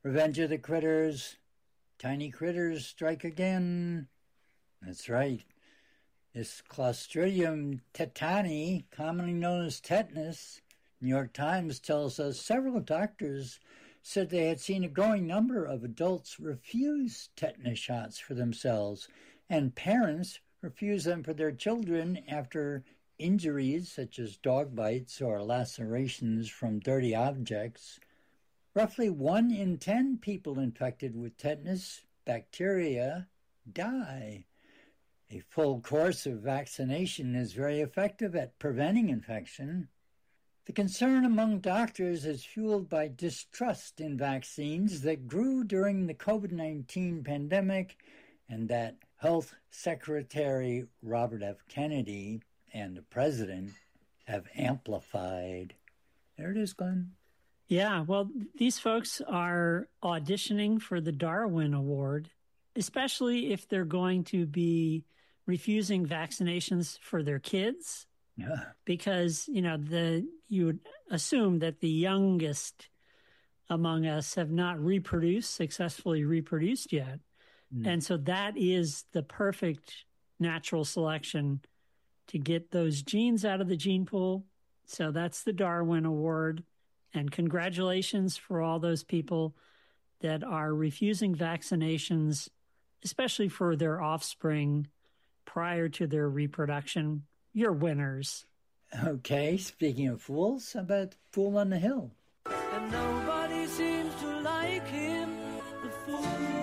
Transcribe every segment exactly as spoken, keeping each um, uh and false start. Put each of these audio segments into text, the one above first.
Revenge of the Critters. Tiny critters strike again. That's right. This Clostridium tetani, commonly known as tetanus, New York Times tells us several doctors said they had seen a growing number of adults refuse tetanus shots for themselves, and parents refuse them for their children after injuries such as dog bites or lacerations from dirty objects. Roughly one in ten people infected with tetanus bacteria die. A full course of vaccination is very effective at preventing infection. The concern among doctors is fueled by distrust in vaccines that grew during the COVID nineteen pandemic and that Health Secretary Robert F. Kennedy and the President have amplified. There it is, Glenn. Yeah, well, these folks are auditioning for the Darwin Award, especially if they're going to be refusing vaccinations for their kids. Yeah. Because, you know, the you would assume that the youngest among us have not reproduced, successfully reproduced yet. Mm. And so that is the perfect natural selection to get those genes out of the gene pool. So that's the Darwin Award. And congratulations for all those people that are refusing vaccinations, especially for their offspring prior to their reproduction. You're winners. Okay, speaking of fools, how about Fool on the Hill? And nobody seems to like him, the fool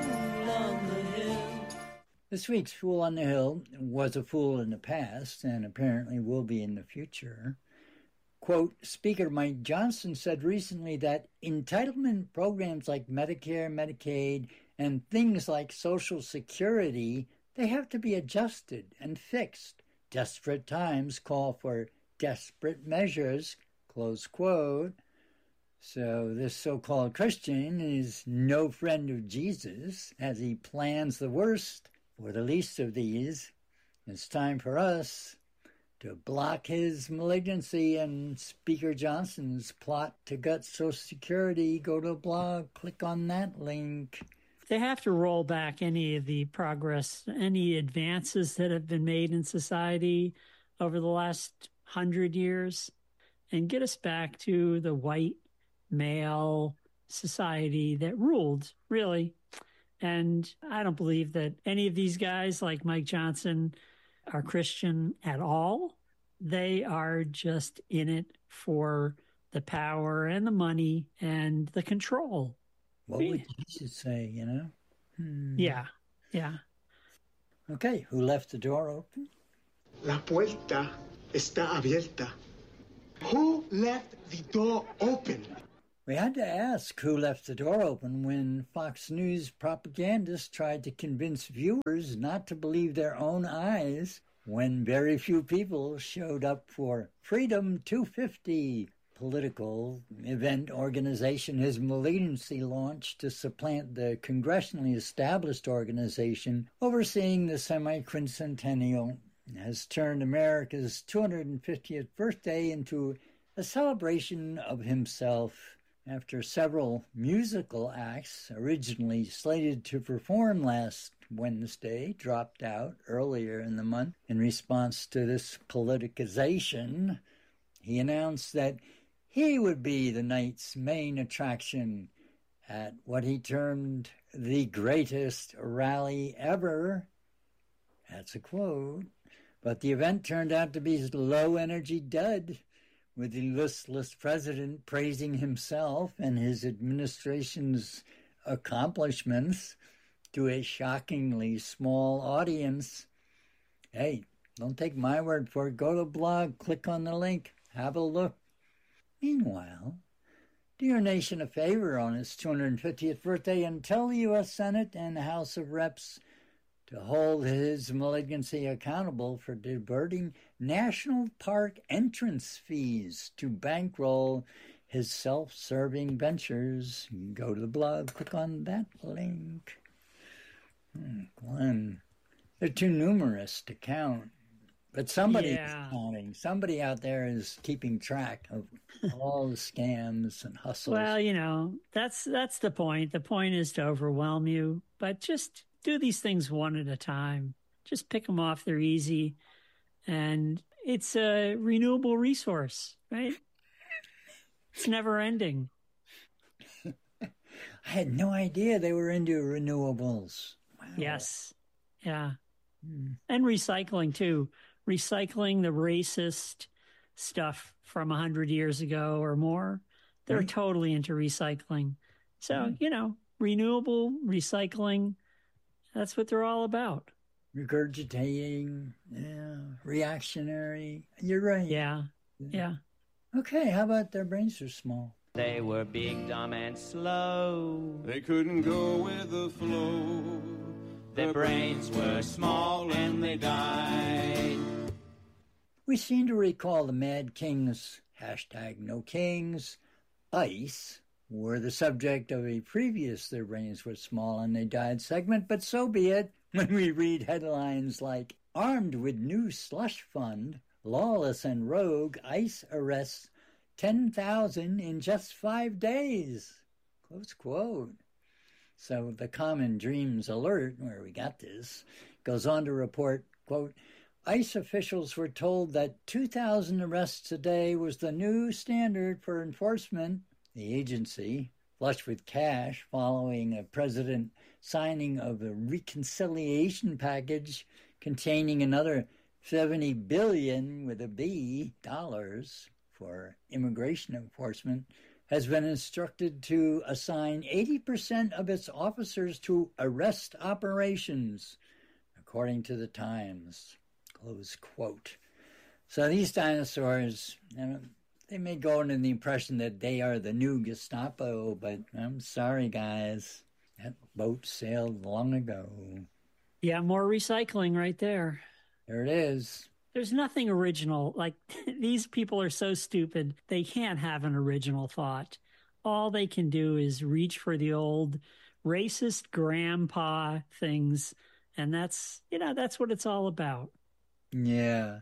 on the hill. This week's Fool on the Hill was a fool in the past and apparently will be in the future. Quote, Speaker Mike Johnson said recently that entitlement programs like Medicare, Medicaid, and things like Social Security, they have to be adjusted and fixed. Desperate times call for desperate measures, close quote. So this so-called Christian is no friend of Jesus as he plans the worst for the least of these. It's time for us to block his malignancy and Speaker Johnson's plot to gut Social Security. Go to a blog, click on that link. They have to roll back any of the progress, any advances that have been made in society over the last hundred years and get us back to the white male society that ruled, really. And I don't believe that any of these guys like Mike Johnson are Christian at all. They are just in it for the power and the money and the control. What would Jesus say, you know? Hmm. Yeah, yeah. Okay, who left the door open? La puerta está abierta. Who left the door open? We had to ask who left the door open when Fox News propagandists tried to convince viewers not to believe their own eyes when very few people showed up for Freedom two fifty, political event organization his malignancy launched to supplant the congressionally established organization overseeing the semi-quincentennial has turned America's two hundred fiftieth birthday into a celebration of himself. After several musical acts originally slated to perform last Wednesday dropped out earlier in the month in response to this politicization, he announced that he would be the night's main attraction at what he termed the greatest rally ever. That's a quote. But the event turned out to be a low-energy dud, with the listless president praising himself and his administration's accomplishments to a shockingly small audience. Hey, don't take my word for it. Go to the blog, click on the link, have a look. Meanwhile, do your nation a favor on its two hundred fiftieth birthday and tell the U S Senate and the House of Reps to hold his malignancy accountable for diverting national park entrance fees to bankroll his self-serving ventures. Go to the blog, click on that link. Hmm, Glenn, they're too numerous to count. But somebody Yeah. is counting. Somebody out there is keeping track of all the scams and hustles. Well, you know, that's that's the point. The point is to overwhelm you, but just do these things one at a time. Just pick them off. They're easy. And it's a renewable resource, right? It's never ending. I had no idea they were into renewables. Wow. Yes. Yeah. Hmm. And recycling too. Recycling the racist stuff from a hundred years ago or more. They're Right. totally into recycling. So, Mm. you know, renewable recycling, that's what they're all about. Regurgitating, yeah, reactionary. You're right. Yeah. Yeah. Okay, how about their brains are small? They were big, dumb, and slow. They couldn't go with the flow. Their brains were small and they died. We seem to recall the Mad Kings, hashtag no kings, ICE, were the subject of a previous Their Brains Were Small and They Died segment, but so be it when we read headlines like, armed with new slush fund, lawless and rogue, ICE arrests ten thousand in just five days. Close quote. So the Common Dreams Alert, where we got this, goes on to report, quote, ICE officials were told that two thousand arrests a day was the new standard for enforcement. The agency, flush with cash following a president signing of a reconciliation package containing another seventy billion with a B dollars for immigration enforcement, has been instructed to assign eighty percent of its officers to arrest operations, according to the Times. Close quote. So these dinosaurs, you know, they may go under the impression that they are the new Gestapo, but I'm sorry, guys. That boat sailed long ago. Yeah. More recycling right there. There it is. There's nothing original. Like, these people are so stupid, they can't have an original thought. All they can do is reach for the old racist grandpa things. And that's, you know, that's what it's all about. Yeah.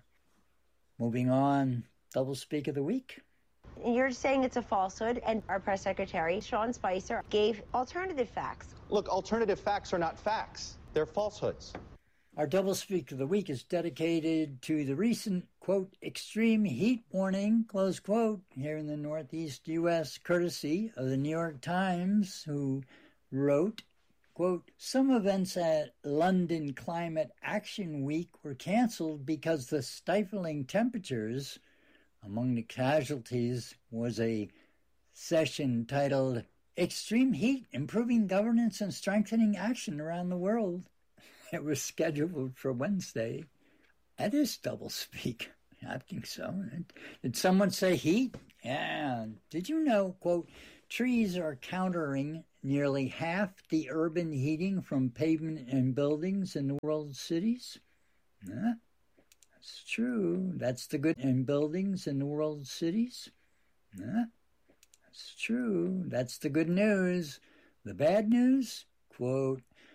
Moving on. Double speak of the week. You're saying it's a falsehood, and our press secretary, Sean Spicer, gave alternative facts. Look, alternative facts are not facts. They're falsehoods. Our double speak of the week is dedicated to the recent, quote, extreme heat warning, close quote, here in the Northeast U S, courtesy of the New York Times, who wrote, quote, some events at London Climate Action Week were canceled because the stifling temperatures. Among the casualties was a session titled Extreme Heat, Improving Governance and Strengthening Action Around the World. It was scheduled for Wednesday. That is doublespeak. I think so. Did someone say heat? Yeah. Did you know, quote, trees are countering nearly half the urban heating from pavement and buildings in the world's cities? Yeah, that's true. That's the good in buildings in the world's cities? Yeah, that's true. That's the good news. The bad news, quote,